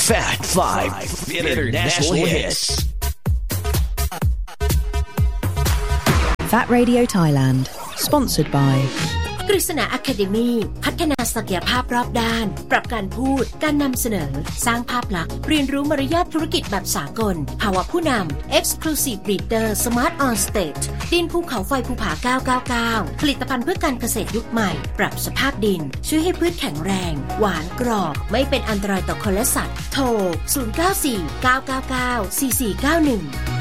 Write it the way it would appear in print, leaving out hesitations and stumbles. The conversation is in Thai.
Fat 5 International Hits Fat Radio Thailand Sponsored by กฤษณา Academy พัฒนาศักยภาพรอบด้านปรับการพูดการนำเสนอสร้างภาพลักษณ์เรียนรู้มารยาทธุรกิจแบบสากลภาวะผู้นำ Exclusive Leader Smart on Stage ดินภูเขาไฟภูผา999ผลิตภัณฑ์เพื่อการเกษตรยุคใหม่ปรับสภาพดินช่วยให้พืชแข็งแรงหวานกรอบไม่เป็นอันตรายต่อคนและสัตว์โทร0949994491